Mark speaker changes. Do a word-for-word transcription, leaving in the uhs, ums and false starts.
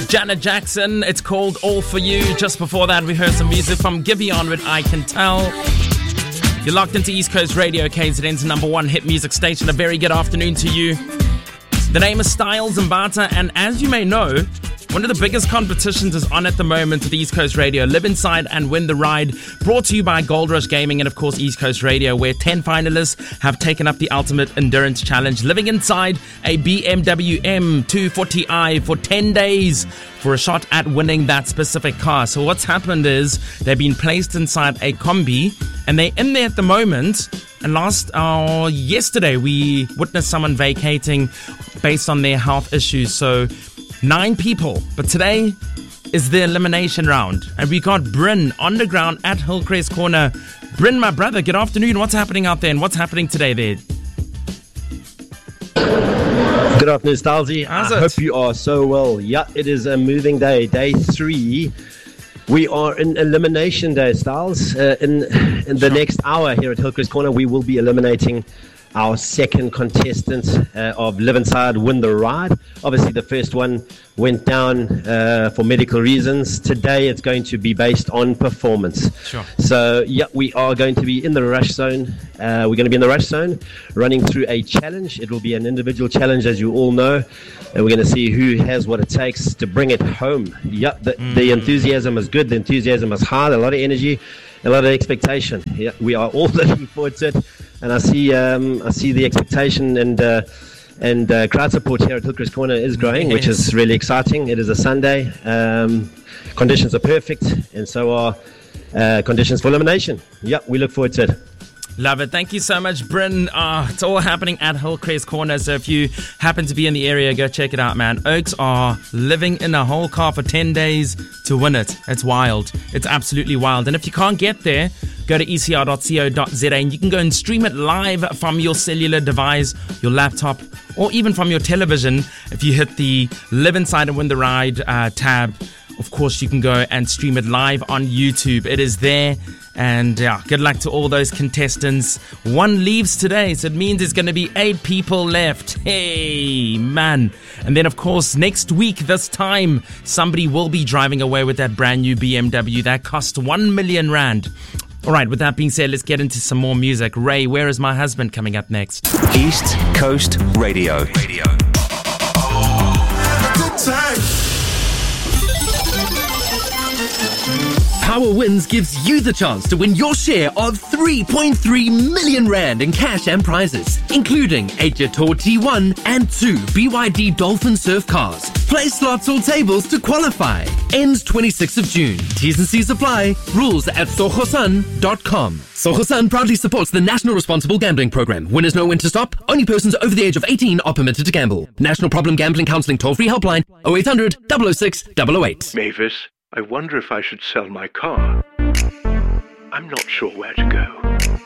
Speaker 1: Janet Jackson, it's called All For You. Just before that, we heard some music from Giveon with I Can Tell. You're locked into East Coast Radio, K Z N's number one hit music station. A very good afternoon to you. The name is Styles Mbata, and as you may know, one of the biggest competitions is on at the moment with East Coast Radio. Live Inside and Win the Ride, brought to you by Gold Rush Gaming and, of course, East Coast Radio, where ten finalists have taken up the ultimate endurance challenge, living inside a B M W M two forty i for ten days for a shot at winning that specific car. So what's happened is they've been placed inside a Kombi, and they're in there at the moment. And last, uh, yesterday, we witnessed someone vacating based on their health issues. So nine people, but today is the elimination round, and we got Bryn on the ground at Hillcrest Corner. Bryn, my brother, good afternoon. What's happening out there, and what's happening today there?
Speaker 2: Good afternoon, Stalzy.
Speaker 1: How's
Speaker 2: I
Speaker 1: it?
Speaker 2: hope you are so well. Yeah, it is a moving day, day three. We are in elimination day, Styles. Uh, in in the
Speaker 1: Sure.
Speaker 2: next hour here at Hillcrest Corner, we will be eliminating our second contestant uh, of Live Inside, Win the Ride. Obviously, the first one went down uh, for medical reasons. Today, it's going to be based on performance.
Speaker 1: Sure.
Speaker 2: So, yeah, we are going to be in the rush zone. Uh, we're going to be in the rush zone, running through a challenge. It will be an individual challenge, as you all know. And we're going to see who has what it takes to bring it home. Yeah, the, mm. the enthusiasm is good. The enthusiasm is high. A lot of energy, a lot of expectation. Yeah, we are all looking forward to it. And I see, um, I see the expectation and uh, and uh, crowd support here at Hillcrest Corner is growing,
Speaker 1: Yes.
Speaker 2: which is really exciting. It is a Sunday. Um, conditions are perfect, and so are uh, conditions for elimination. Yep, we look forward to it.
Speaker 1: Love it. Thank you so much, Bryn. Uh, it's all happening at Hillcrest Corner, so if you happen to be in the area, go check it out, man. Oaks are living in a whole car for ten days to win it. It's wild. It's absolutely wild. And if you can't get there, go to e c r dot co dot z a and you can go and stream it live from your cellular device, your laptop, or even from your television. If you hit the Live Inside and Win the Ride uh, tab, of course, you can go and stream it live on YouTube. It is there. And yeah, good luck to all those contestants. One leaves today, so it means there's going to be eight people left. Hey, man. And then, of course, next week, this time, somebody will be driving away with that brand new B M W that cost one million rand. All right, with that being said, let's get into some more music. Ray, Where Is My Husband coming up next?
Speaker 3: East Coast Radio. Radio.
Speaker 4: Good time.
Speaker 5: Power Wins gives you the chance to win your share of three point three million rand in cash and prizes, including a Jetor T one and two B Y D Dolphin Surf cars. Play slots or tables to qualify. Ends twenty-sixth of June. T's and C's apply. Rules at sohosan dot com. Sohosan proudly supports the National Responsible Gambling Program. Winners know when to stop. Only persons over the age of eighteen are permitted to gamble. National Problem Gambling Counselling toll-free helpline oh eight hundred, double oh six, double oh eight.
Speaker 6: Mavis, I wonder if I should sell my car. I'm not sure where to go.